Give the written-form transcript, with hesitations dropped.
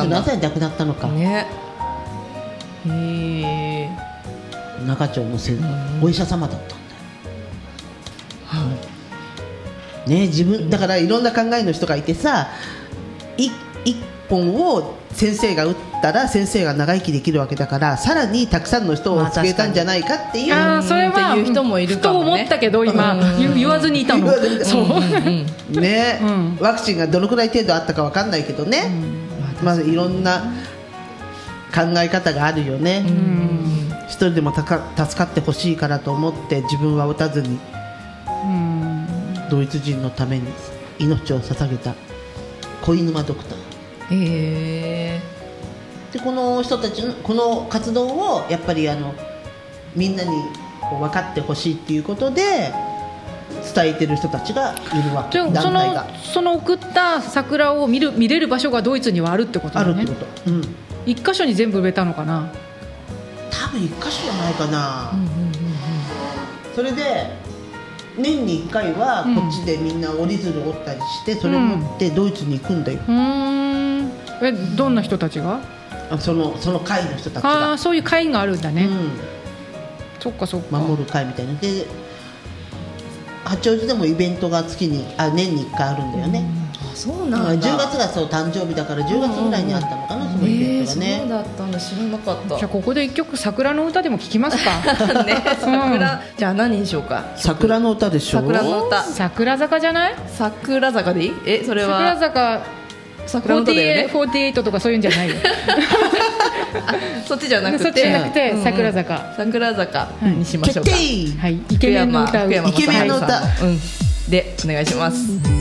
なぜ亡くなったのか、 ね。 中町のお医者様だったんだよ、ね、自分だからいろんな考えの人がいてさ、一本を先生が打ったら先生が長生きできるわけだから、さらにたくさんの人を救えたんじゃないかっていう、 それはっていう人もいるかもね。 ふと思ったけど今言わずにいたの。そうね、ワクチンがどのくらい程度あったか分かんないけどね、まあ、いろんな考え方があるよね。一人でも助かってほしいからと思って自分は打たずにドイツ人のために命を捧げた小犬間ドクター、でこの人たちのこの活動をやっぱりみんなにこう分かってほしいっていうことで伝えてる人たちがいるわけ。団体がその送った桜を見れる場所がドイツにはあるってことだね。 あるってこと、 一箇所に全部植えたのかな。 多分一箇所じゃないかな、それで年に1回はこっちでみんな折り鶴折ったりして、それを持ってドイツに行くんだよ。 どんな人たちが？ その会の人たちが。 そういう会があるんだね、そっかそっか。 守る会みたいなで、八王子でもイベントが年に1回あるんだよね。 そうなんだ。 10月がそう誕生日だから10月ぐらいにあったのかな、そのイベントがね。 そうだったんだ、知らなかった。 じゃあここで一曲桜の歌でも聴きますか。 ね、じゃあ何にしようか。 桜の歌でしょ。 桜の歌。 桜坂じゃない？ 桜坂でいい？それは桜坂桜の歌だよね。 48とかそういうんじゃないよ。 そっちじゃなくて、 そっちじゃなくて桜坂。 桜坂にしましょうか。 決定。 はい、イケメンの歌。 イケメンの歌。 でお願いします。